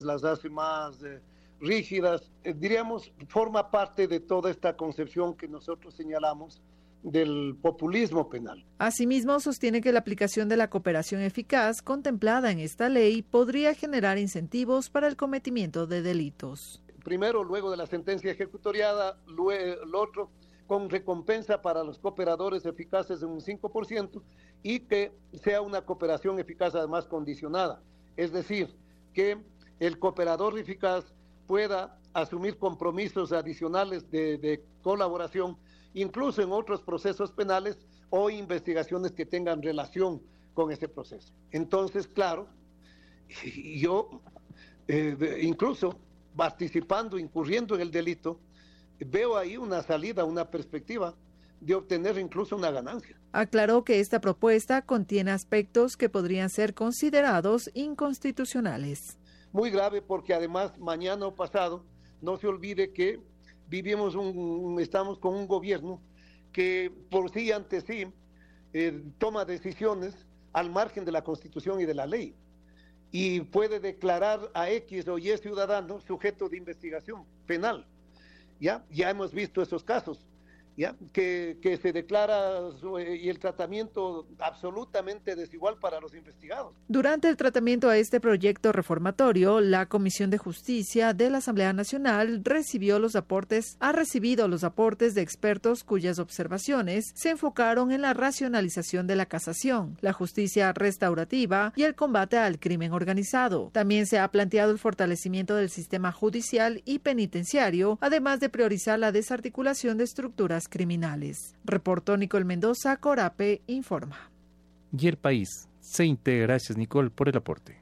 las hace más rígidas, diríamos, forma parte de toda esta concepción que nosotros señalamos del populismo penal. Asimismo, sostiene que la aplicación de la cooperación eficaz contemplada en esta ley podría generar incentivos para el cometimiento de delitos. Primero, luego de la sentencia ejecutoriada, lo otro, con recompensa para los cooperadores eficaces en un 5% y que sea una cooperación eficaz además condicionada. Es decir, que el cooperador eficaz pueda asumir compromisos adicionales de colaboración, incluso en otros procesos penales o investigaciones que tengan relación con ese proceso. Entonces, claro, yo incluso participando, incurriendo en el delito, veo ahí una salida, una perspectiva de obtener incluso una ganancia. Aclaró que esta propuesta contiene aspectos que podrían ser considerados inconstitucionales. Muy grave porque además mañana o pasado, no se olvide que estamos con un gobierno que por sí ante sí toma decisiones al margen de la Constitución y de la ley y puede declarar a X o Y ciudadano sujeto de investigación penal. Ya hemos visto esos casos, que se declara y el tratamiento absolutamente desigual para los investigados. Durante el tratamiento a este proyecto reformatorio, la Comisión de Justicia de la Asamblea Nacional ha recibido los aportes de expertos cuyas observaciones se enfocaron en la racionalización de la casación, la justicia restaurativa y el combate al crimen organizado. También se ha planteado el fortalecimiento del sistema judicial y penitenciario, además de priorizar la desarticulación de estructuras criminales. Reportó Nicole Mendoza, Corape informa. Y el país se integra. Gracias, Nicole, por el aporte.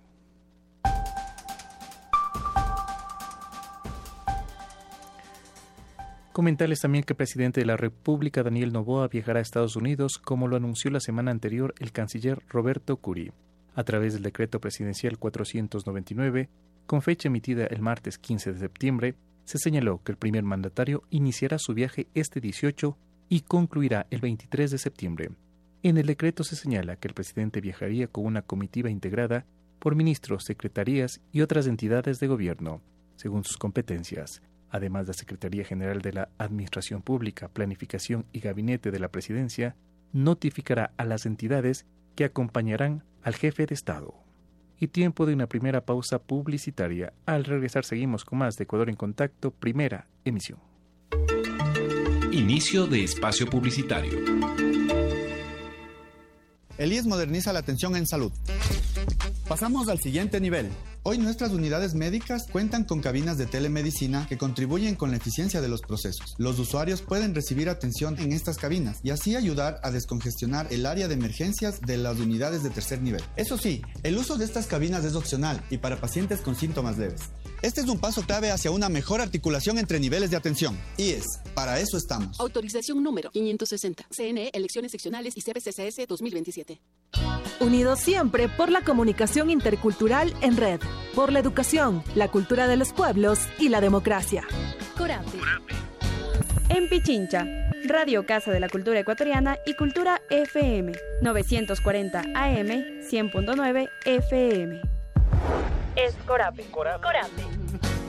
Comentarles también que el presidente de la República, Daniel Noboa, viajará a Estados Unidos, como lo anunció la semana anterior el canciller Roberto Curí. A través del decreto presidencial 499, con fecha emitida el martes 15 de septiembre, se señaló que el primer mandatario iniciará su viaje este 18 y concluirá el 23 de septiembre. En el decreto se señala que el presidente viajaría con una comitiva integrada por ministros, secretarías y otras entidades de gobierno, según sus competencias. Además, la Secretaría General de la Administración Pública, Planificación y Gabinete de la Presidencia notificará a las entidades que acompañarán al jefe de Estado. Y tiempo de una primera pausa publicitaria. Al regresar seguimos con más de Ecuador en Contacto, primera emisión. Inicio de espacio publicitario. El IES moderniza la atención en salud. Pasamos al siguiente nivel. Hoy nuestras unidades médicas cuentan con cabinas de telemedicina que contribuyen con la eficiencia de los procesos. Los usuarios pueden recibir atención en estas cabinas y así ayudar a descongestionar el área de emergencias de las unidades de tercer nivel. Eso sí, el uso de estas cabinas es opcional y para pacientes con síntomas leves. Este es un paso clave hacia una mejor articulación entre niveles de atención. IES, para eso estamos. Autorización número 560. CNE, Elecciones Seccionales y CBCCS 2027. Unidos siempre por la comunicación intercultural en red, por la educación, la cultura de los pueblos y la democracia. Corape. En Pichincha, Radio Casa de la Cultura Ecuatoriana y Cultura FM, 940 AM, 100.9 FM. Es Corape. Corape.